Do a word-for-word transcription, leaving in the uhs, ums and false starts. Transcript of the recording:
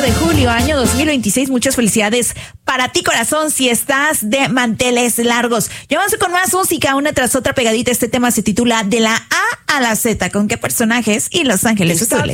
de julio, año dos mil veintiséis. Muchas felicidades para ti, corazón, si estás de manteles largos. Ya vamos con más música, una tras otra pegadita. Este tema se titula De la A a la Z. ¿Con qué personajes y Los Ángeles Azules?